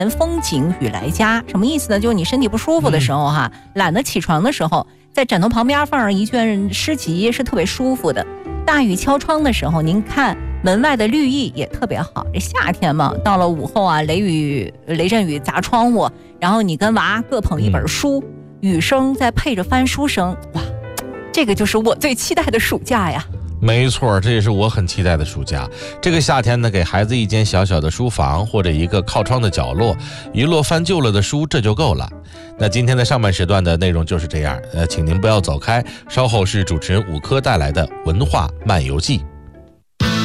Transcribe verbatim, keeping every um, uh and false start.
风景与来家。什么意思呢？就是你身体不舒服的时候哈，嗯、懒得起床的时候，在枕头旁边放上一卷诗集是特别舒服的。大雨敲窗的时候，您看门外的绿意也特别好。这夏天嘛，到了午后啊，雷雨雷阵雨砸窗户，然后你跟娃各捧一本书，嗯、雨声再配着翻书声，哇，这个就是我最期待的暑假呀。 没错，这也是我很期待的暑假。这个夏天呢，给孩子一间小小的书房或者一个靠窗的角落，一摞翻旧了的书，这就够了。那今天的上半时段的内容就是这样，呃，请您不要走开，稍后是主持人武科带来的文化漫游记。